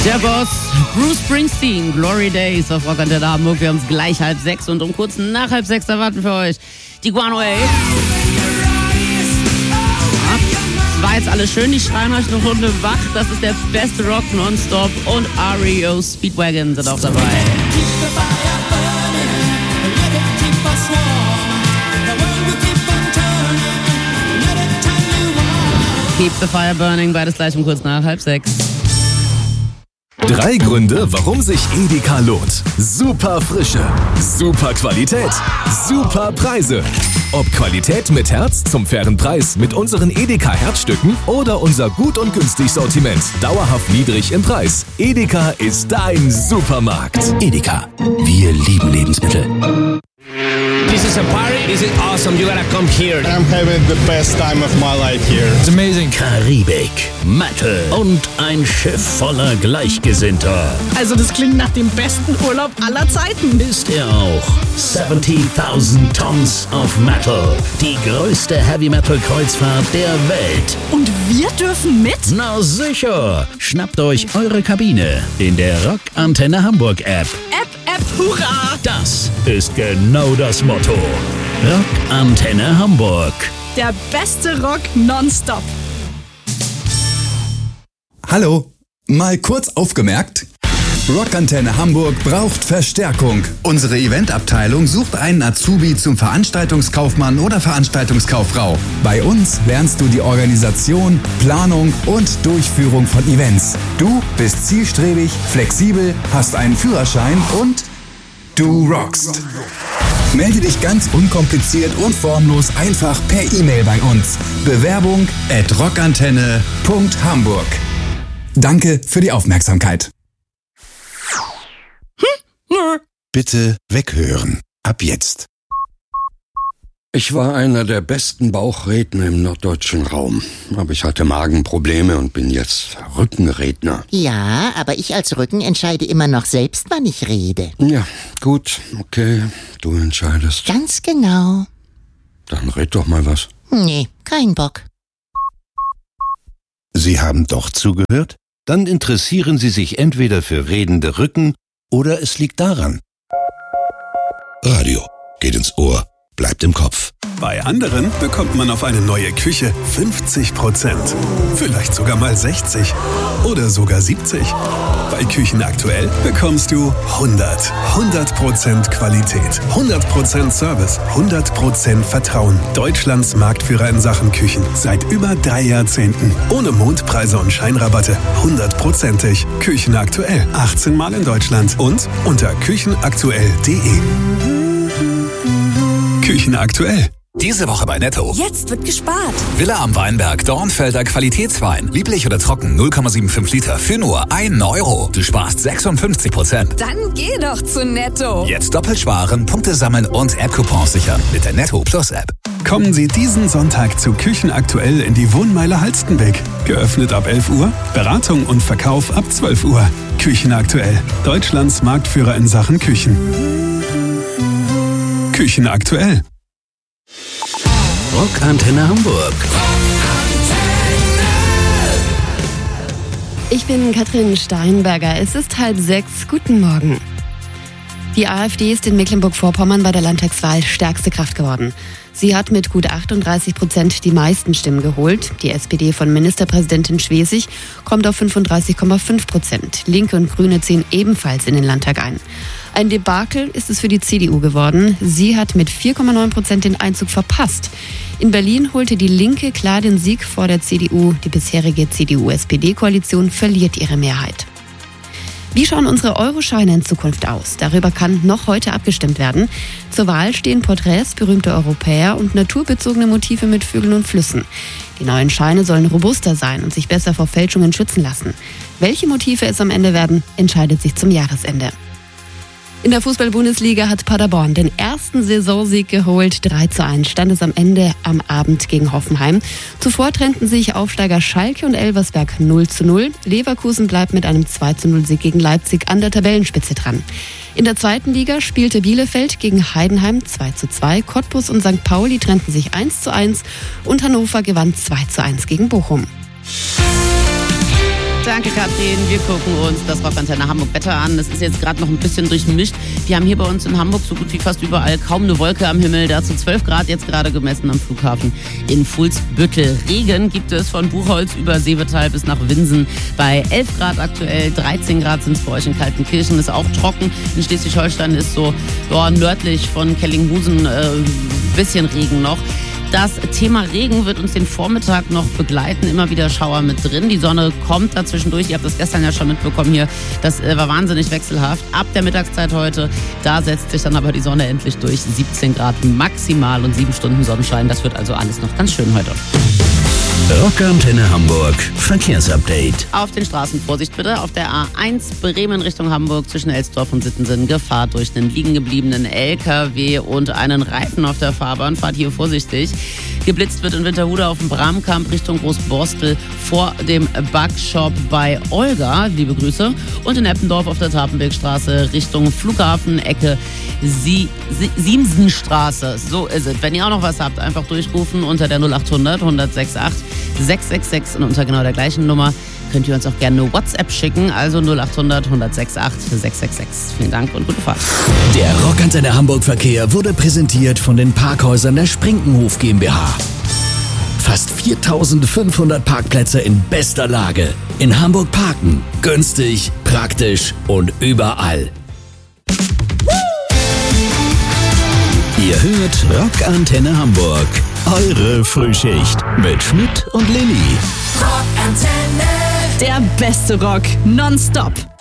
Der Boss, Bruce Springsteen, Glory Days auf Rock Antenne Hamburg. Wir haben es gleich 5:30 und um kurz nach 5:30 erwarten für euch die Guano A. War jetzt alles schön, die schreien euch eine Runde wach. Das ist der beste Rock nonstop und REO Speedwagon sind auch dabei. Keep the Fire Burning, beides gleich um kurz nach 5:30. 3 Gründe, warum sich Edeka lohnt. Super Frische, super Qualität, super Preise. Ob Qualität mit Herz zum fairen Preis mit unseren Edeka Herzstücken oder unser gut und günstig Sortiment. Dauerhaft niedrig im Preis. Edeka ist dein Supermarkt. Edeka, wir lieben Lebensmittel. This is a party, this is awesome, you gotta come here. I'm having the best time of my life here. It's amazing. Karibik, Metal und ein Schiff voller Gleichgesinnter. Also das klingt nach dem besten Urlaub aller Zeiten. Ist er auch. 70.000 Tons of Metal. Die größte Heavy-Metal-Kreuzfahrt der Welt. Und wir dürfen mit? Na sicher. Schnappt euch eure Kabine in der Rock Antenne Hamburg App. App, hurra! Das ist genau das Motto. Rock Antenne Hamburg. Der beste Rock nonstop. Hallo, mal kurz aufgemerkt. Rock Antenne Hamburg braucht Verstärkung. Unsere Eventabteilung sucht einen Azubi zum Veranstaltungskaufmann oder Veranstaltungskauffrau. Bei uns lernst du die Organisation, Planung und Durchführung von Events. Du bist zielstrebig, flexibel, hast einen Führerschein und du rockst. Melde dich ganz unkompliziert und formlos einfach per E-Mail bei uns. Bewerbung@rockantenne.hamburg. Danke für die Aufmerksamkeit. Bitte weghören. Ab jetzt. Ich war einer der besten Bauchredner im norddeutschen Raum. Aber ich hatte Magenprobleme und bin jetzt Rückenredner. Ja, aber ich als Rücken entscheide immer noch selbst, wann ich rede. Ja, gut, okay, du entscheidest. Ganz genau. Dann red doch mal was. Nee, kein Bock. Sie haben doch zugehört? Dann interessieren Sie sich entweder für redende Rücken oder es liegt daran. Radio geht ins Ohr, bleibt im Kopf. Bei anderen bekommt man auf eine neue Küche 50%. Vielleicht sogar mal 60 oder sogar 70. Bei Küchen aktuell bekommst du 100% Qualität, 100% Service, 100% Vertrauen. Deutschlands Marktführer in Sachen Küchen. Seit über 3 Jahrzehnten. Ohne Mondpreise und Scheinrabatte. 100%ig. Küchen aktuell. 18 Mal in Deutschland. Und unter küchenaktuell.de. Küchen aktuell. Diese Woche bei Netto. Jetzt wird gespart. Villa am Weinberg, Dornfelder Qualitätswein. Lieblich oder trocken, 0,75 Liter für nur 1 Euro. Du sparst 56%. Dann geh doch zu Netto. Jetzt doppelt sparen, Punkte sammeln und App-Coupons sichern mit der Netto Plus App. Kommen Sie diesen Sonntag zu Küchen aktuell in die Wohnmeile Halstenbeck. Geöffnet ab 11 Uhr, Beratung und Verkauf ab 12 Uhr. Küchen aktuell. Deutschlands Marktführer in Sachen Küchen. Küchen aktuell. Rock Antenne Hamburg. Ich bin Katrin Steinberger. Es ist 5:30. Guten Morgen. Die AfD ist in Mecklenburg-Vorpommern bei der Landtagswahl stärkste Kraft geworden. Sie hat mit gut 38% die meisten Stimmen geholt. Die SPD von Ministerpräsidentin Schwesig kommt auf 35,5%. Linke und Grüne ziehen ebenfalls in den Landtag ein. Ein Debakel ist es für die CDU geworden. Sie hat mit 4,9% den Einzug verpasst. In Berlin holte die Linke klar den Sieg vor der CDU. Die bisherige CDU-SPD-Koalition verliert ihre Mehrheit. Wie schauen unsere Euroscheine in Zukunft aus? Darüber kann noch heute abgestimmt werden. Zur Wahl stehen Porträts berühmter Europäer und naturbezogene Motive mit Vögeln und Flüssen. Die neuen Scheine sollen robuster sein und sich besser vor Fälschungen schützen lassen. Welche Motive es am Ende werden, entscheidet sich zum Jahresende. In der Fußball-Bundesliga hat Paderborn den ersten Saisonsieg geholt. 3:1 stand es am Ende am Abend gegen Hoffenheim. Zuvor trennten sich Aufsteiger Schalke und Elversberg 0:0. Leverkusen bleibt mit einem 2:0-Sieg gegen Leipzig an der Tabellenspitze dran. In der zweiten Liga spielte Bielefeld gegen Heidenheim 2:2. Cottbus und St. Pauli trennten sich 1:1 und Hannover gewann 2:1 gegen Bochum. Danke, Katrin. Wir gucken uns das Rockantenne Hamburg-Wetter an. Es ist jetzt gerade noch ein bisschen durchmischt. Wir haben hier bei uns in Hamburg so gut wie fast überall kaum eine Wolke am Himmel. Dazu 12 Grad jetzt gerade gemessen am Flughafen in Fuhlsbüttel. Regen gibt es von Buchholz über Seevetal bis nach Winsen bei 11 Grad aktuell. 13 Grad sind es bei euch in Kaltenkirchen. Ist auch trocken. In Schleswig-Holstein ist so nördlich von Kellinghusen bisschen Regen noch. Das Thema Regen wird uns den Vormittag noch begleiten, immer wieder Schauer mit drin. Die Sonne kommt da zwischendurch, ihr habt das gestern ja schon mitbekommen hier, das war wahnsinnig wechselhaft. Ab der Mittagszeit heute, da setzt sich dann aber die Sonne endlich durch, 17 Grad maximal und 7 Stunden Sonnenschein, das wird also alles noch ganz schön heute. Rockantenne Hamburg Verkehrsupdate. Auf den Straßen Vorsicht bitte. Auf der A1 Bremen Richtung Hamburg zwischen Elsdorf und Sittensen Gefahr durch einen liegen gebliebenen LKW und einen Reifen auf der Fahrbahn. Fahrt hier vorsichtig. Geblitzt wird in Winterhude auf dem Bramkamp Richtung Großborstel vor dem Backshop bei Olga. Liebe Grüße. Und in Eppendorf auf der Tapenbergstraße Richtung Flughafen Ecke Siemsenstraße. So ist es. Wenn ihr auch noch was habt, einfach durchrufen unter der 0800 168 666 und unter genau der gleichen Nummer könnt ihr uns auch gerne eine WhatsApp schicken, also 0800 168 666. Vielen Dank und gute Fahrt. Der Rockantenne Hamburg Verkehr wurde präsentiert von den Parkhäusern der Sprinkenhof GmbH. Fast 4500 Parkplätze in bester Lage. In Hamburg parken. Günstig, praktisch und überall. Ihr hört Rockantenne Hamburg. Eure Frühschicht mit Schmidt und Lilly. Rockantenne. Der beste Rock nonstop.